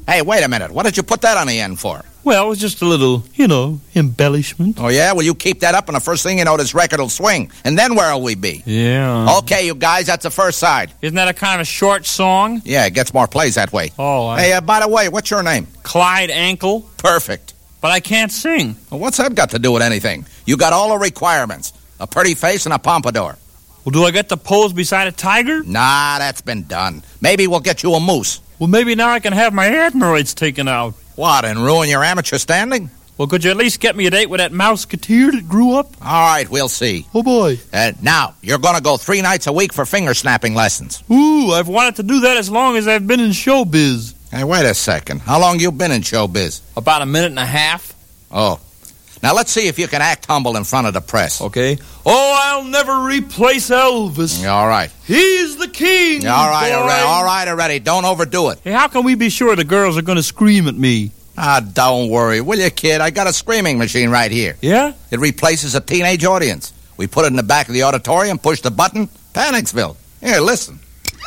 Hey, wait a minute. What did you put that on the end for? Well, it was just a little, embellishment. Oh, yeah? Well, you keep that up, and the first thing you know, this record will swing. And then where'll we be? Yeah. Okay, you guys, that's the first side. Isn't that a kind of a short song? Yeah, it gets more plays that way. Oh, Hey, by the way, what's your name? Clyde Ankle. Perfect. But I can't sing. Well, what's that got to do with anything? You got all the requirements. A pretty face and a pompadour. Well, do I get to pose beside a tiger? Nah, that's been done. Maybe we'll get you a moose. Well, maybe now I can have my adenoids taken out. What, and ruin your amateur standing? Well, could you at least get me a date with that mouseketeer that grew up? All right, we'll see. Oh, boy. Now, you're going to go 3 nights a week for finger-snapping lessons. Ooh, I've wanted to do that as long as I've been in showbiz. Hey, wait a second. How long you been in showbiz? About a minute and a half. Oh. Now, let's see if you can act humble in front of the press. Okay. Oh, I'll never replace Elvis. All right. He's the king. All right, boy. already. Don't overdo it. Hey, how can we be sure the girls are going to scream at me? Don't worry, will you, kid? I got a screaming machine right here. Yeah? It replaces a teenage audience. We put it in the back of the auditorium, push the button, Panicsville. Here, listen.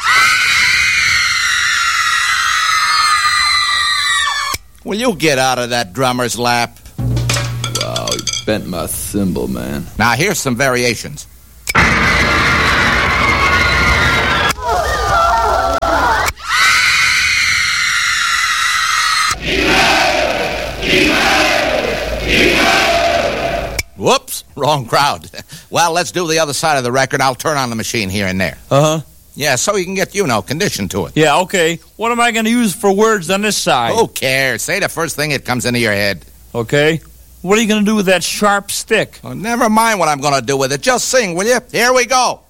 Will you get out of that drummer's lap? Wow, he bent my thimble, man. Now, here's some variations. Whoops, wrong crowd. Well, let's do the other side of the record. I'll turn on the machine here and there. Uh-huh. Yeah, so you can get, conditioned to it. Yeah, okay. What am I going to use for words on this side? Who cares? Say the first thing that comes into your head. Okay. What are you going to do with that sharp stick? Oh, never mind what I'm going to do with it. Just sing, will you? Here we go.